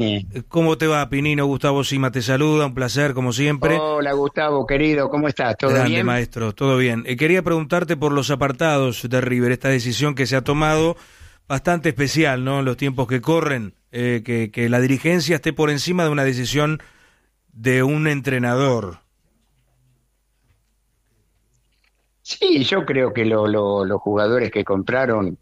¿Cómo te va, Pinino? Gustavo Sima te saluda, un placer, como siempre. Hola, Gustavo, querido, ¿cómo estás? ¿Todo Grande, bien? maestro, todo bien. Quería preguntarte por los apartados de River, esta decisión que se ha tomado, bastante especial, ¿no? En los tiempos que corren, que la dirigencia esté por encima de una decisión de un entrenador. Sí, yo creo que los jugadores que compraron,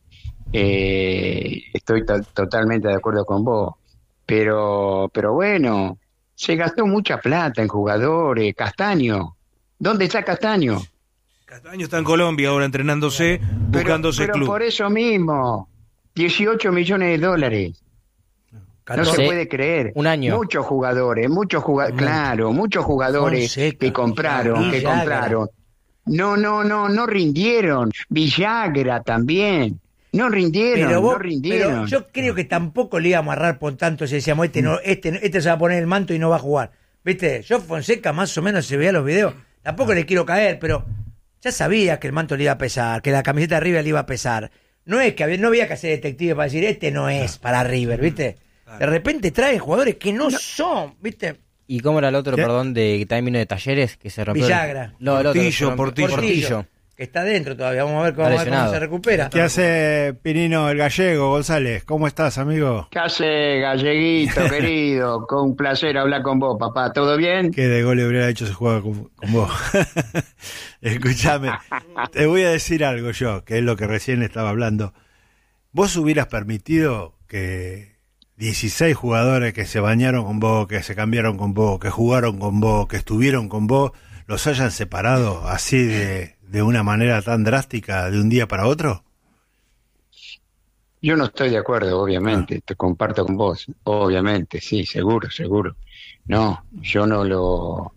estoy totalmente de acuerdo con vos, pero bueno, se gastó mucha plata en jugadores. Castaño, ¿dónde está Castaño? Castaño está en Colombia ahora entrenándose, buscándose pero club. por eso mismo, 18 millones de dólares. No se puede creer. Un año. Muchos jugadores, claro, muchos jugadores Fonseca, que compraron. No rindieron. Villagra también. No rindieron. Pero yo creo que tampoco le íbamos a agarrar por tanto si decíamos, este se va a poner el manto y no va a jugar. ¿Viste? Yo Fonseca más o menos se veía los videos. Tampoco le quiero caer, pero ya sabía que el manto le iba a pesar, que la camiseta de River le iba a pesar. No había que ser detective para decir, este no es para River, ¿viste? De repente traen jugadores que no son, ¿viste? ¿Y cómo era el otro, perdón, que también vino de Talleres, que se rompió? Villagra. No, el otro. Portillo. Que está dentro todavía. Vamos a ver cómo se recupera. ¿Qué hace Pinino, el gallego, González? ¿Cómo estás, amigo? ¿Qué hace, galleguito, querido? Con un placer hablar con vos, papá. ¿Todo bien? ¿Qué de gol hubiera hecho ese juego con vos? Escúchame, te voy a decir algo yo, que es lo que recién estaba hablando. ¿Vos hubieras permitido que 16 jugadores que se bañaron con vos, que se cambiaron con vos, que jugaron con vos, que estuvieron con vos, los hayan separado así de una manera tan drástica de un día para otro? Yo no estoy de acuerdo, obviamente. Te comparto con vos. Obviamente, sí, seguro. No, yo no lo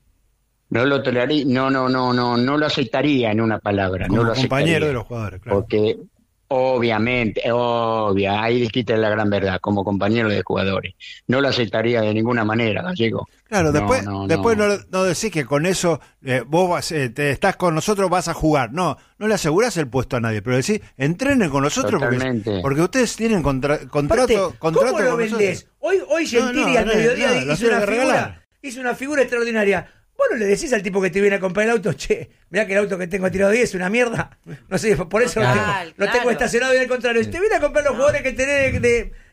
toleraría, no lo aceptaría en una palabra. Como no lo compañero aceptaría, de los jugadores, claro. Porque obviamente, ahí dijiste la gran verdad, como compañero de jugadores. No lo aceptaría de ninguna manera, Gallego. Claro, después no decís que con eso vos te estás con nosotros, vas a jugar. No le asegurás el puesto a nadie, pero decís, entrenen con nosotros porque ustedes tienen contrato ¿Cómo lo vendés? Hoy Gentili al mediodía hizo una figura extraordinaria. Vos no le decís al tipo que te viene a comprar el auto, che, mirá que el auto que tengo tirado ahí es una mierda. No sé, por eso lo tengo estacionado y al contrario. Si te viene a comprar los jugadores que tenés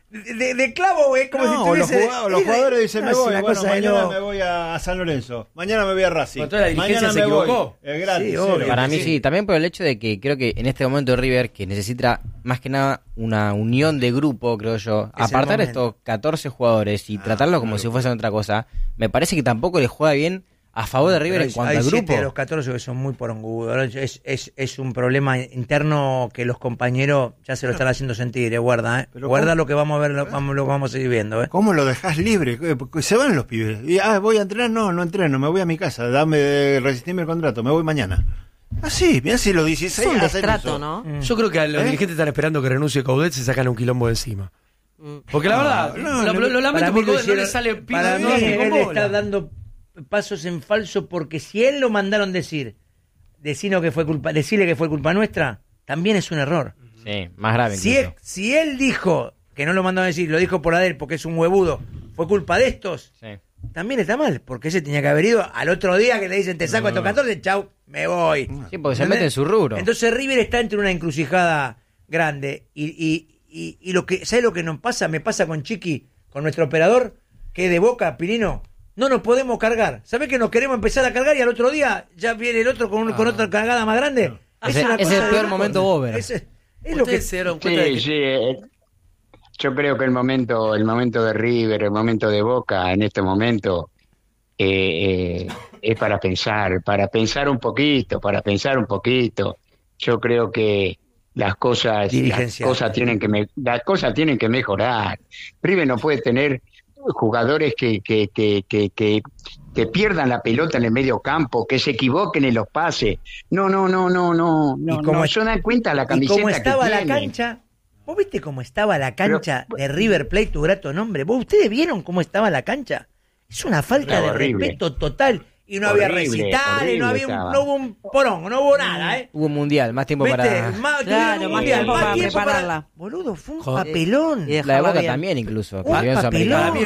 de clavo, es como si tuviese... los jugadores dicen, me voy, mañana me voy a San Lorenzo, mañana me voy a Racing. Toda la dirigencia se equivocó. Para mí sí, también por el hecho de que creo que en este momento River, que necesita más que nada una unión de grupo, creo yo, apartar estos 14 jugadores y tratarlo como si fuesen otra cosa, me parece que tampoco le juega bien a favor de River en cuanto al grupo. Hay 7 de los 14 que son muy porongudos. Es un problema interno que los compañeros ya se lo están haciendo sentir, guarda, guarda lo que vamos a ver, lo vamos a seguir viendo. ¿Cómo lo dejás libre? Se van los pibes. Y, voy a entrenar, no entreno, me voy a mi casa, resistirme el contrato, me voy mañana. Así, mirá si los 16 es un destrato, ¿no? Yo creo que los dirigentes están esperando que renuncie Coudet, se sacan un quilombo de encima. Porque la verdad, lo lamento porque no le sale pico. Para mí él está dando pasos en falso, porque si él lo mandaron decirle que fue culpa nuestra, también es un error. Sí, más grave. Si él dijo que no lo mandaron decir, lo dijo por Adel porque es un huevudo, fue culpa de estos, también está mal, porque ese tenía que haber ido al otro día que le dicen te saco a estos 14, chau, me voy. Sí, porque se mete en su rubro. Entonces River está entre una encrucijada grande y lo que, ¿sabes lo que nos pasa? Me pasa con Chiqui, con nuestro operador, que es de Boca, Pirino. No nos podemos cargar. ¿Sabés que nos queremos empezar a cargar y al otro día ya viene el otro con otra cargada más grande? Es el peor momento Bober. Es lo que se dieron cuenta de que... Yo creo que el momento de River, el momento de Boca, en este momento es para pensar un poquito. Yo creo que las cosas tienen que mejorar. River no puede tener jugadores que pierdan la pelota en el medio campo, que se equivoquen en los pases. No se dan cuenta la camiseta que tiene. ¿Cómo estaba la cancha? ¿Vos viste cómo estaba la cancha de River Plate, tu grato nombre? ¿Ustedes vieron cómo estaba la cancha? Es una falta de respeto total. y no había Horrible, recitales, no hubo un porongo, no hubo nada, Hubo un mundial, más tiempo ¿Viste? para... Más Claro, tiempo para prepararla. Boludo, fue un Joder. papelón. Y La de dejarla Boca bien. también incluso. Un campeón papelón. sudamericano.